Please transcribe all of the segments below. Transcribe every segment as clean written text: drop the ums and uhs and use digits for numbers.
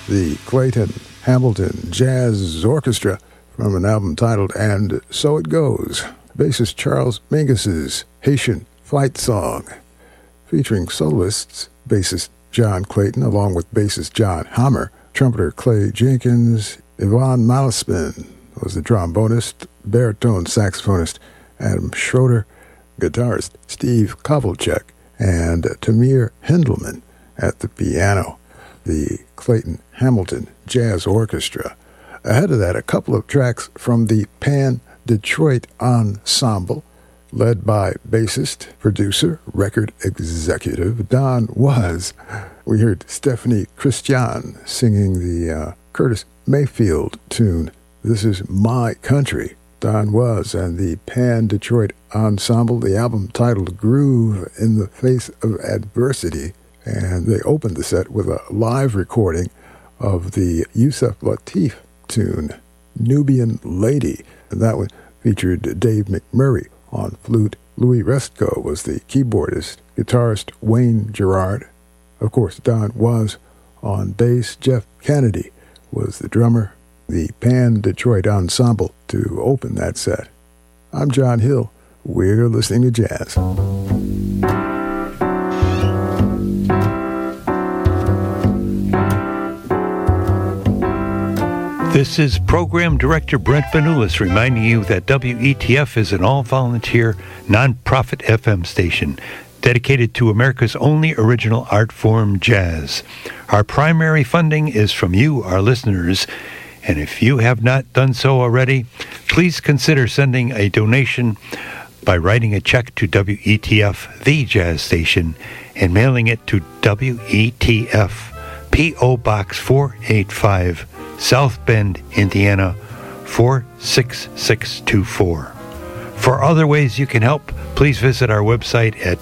the Clayton Hamilton Jazz Orchestra from an album titled And So It Goes. Bassist Charles Mingus's Haitian Fight Song, featuring soloists, bassist John Clayton, along with bassist John Hammer, trumpeter Clay Jenkins, Yvonne Malaspin was the trombonist, baritone saxophonist Adam Schroeder, guitarist Steve Kovalchuk, and Tamir Hendelman at the piano. The Clayton Hamilton Jazz Orchestra. Ahead of that, a couple of tracks from the Pan Detroit Ensemble, led by bassist, producer, record executive Don Was. We heard Stephanie Christian singing the Curtis Mayfield tune, This Is My Country. Don Was and the Pan Detroit Ensemble, the album titled Groove in the Face of Adversity, and they opened the set with a live recording of the Yusef Lateef tune, Nubian Lady, and that one featured Dave McMurray on flute. Louis Restko was the keyboardist, guitarist Wayne Gerard. Of course, Don Was on bass. Jeff Kennedy was the drummer. The Pan Detroit Ensemble to open that set. I'm John Hill. We're listening to jazz. This is Program Director Brent Vanulis reminding you that WETF is an all-volunteer, non-profit FM station dedicated to America's only original art form, jazz. Our primary funding is from you, our listeners, and if you have not done so already, please consider sending a donation by writing a check to WETF, the jazz station, and mailing it to WETF, P.O. Box 485, South Bend, Indiana, 46624. For other ways you can help, please visit our website at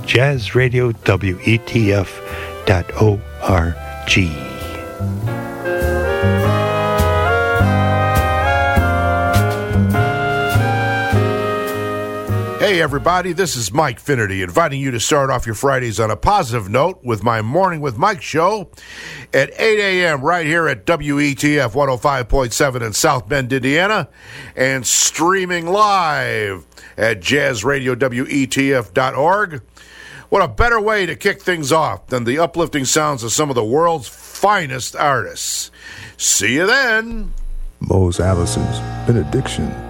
jazzradiowetf.org. Hey everybody, this is Mike Finnerty, inviting you to start off your Fridays on a positive note with my Morning with Mike show at 8 a.m. right here at WETF 105.7 in South Bend, Indiana, and streaming live at jazzradiowetf.org. What a better way to kick things off than the uplifting sounds of some of the world's finest artists. See you then. Mose Allison's Benediction.